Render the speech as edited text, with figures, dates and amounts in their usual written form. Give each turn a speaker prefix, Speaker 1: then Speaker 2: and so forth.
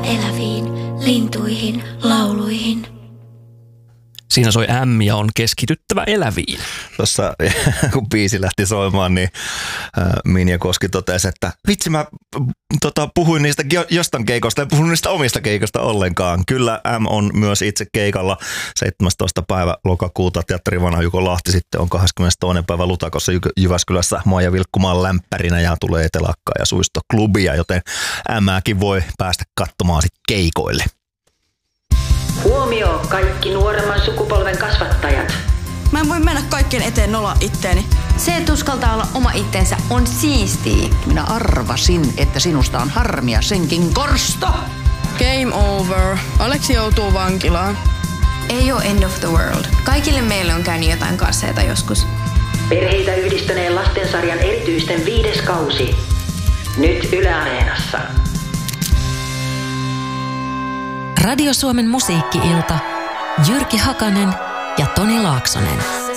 Speaker 1: eläviin, lintuihin, lauluihin.
Speaker 2: Siinä soi M ja on keskityttävä eläviin.
Speaker 3: Tuossa kun biisi lähti soimaan, niin Minja Koski totesi, että vitsi mä puhuin niistä jostain keikosta, en puhunut niistä omista keikosta ollenkaan. Kyllä M on myös itse keikalla 17. päivä lokakuuta Teatteri Vanha Juko Lahti, sitten on 22. päivä Lutakossa Jyväskylässä Maija Vilkkumaan lämpärinä ja tulee Etelakkaa ja Suistoklubia, joten M:ääkin voi päästä katsomaan sitten keikoille.
Speaker 4: Huomio kaikki nuoremman sukupolven kasvattajat.
Speaker 5: Mä en voi mennä kaikkien eteen nolaa itteeni.
Speaker 6: Se, että uskaltaa olla oma itsensä, on siistiä.
Speaker 7: Minä arvasin, että sinusta on harmia senkin korsto.
Speaker 5: Game over. Aleksi joutuu vankilaan.
Speaker 6: Ei ole end of the world. Kaikille meille on käynyt jotain kasseita joskus.
Speaker 4: Perheitä yhdistäneen lastensarjan erityisten 5. kausi. Nyt Yle Areenassa.
Speaker 8: Radio Suomen musiikki-ilta. Jyrki Hakanen ja Toni Laaksonen.